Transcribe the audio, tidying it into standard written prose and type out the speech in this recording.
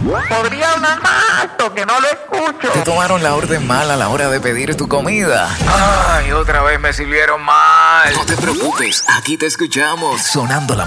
Podría hablar más alto, que no lo escucho. Te tomaron la orden mal a la hora de pedir tu comida. Ay, otra vez me sirvieron mal. No te preocupes, aquí te escuchamos. Sonando la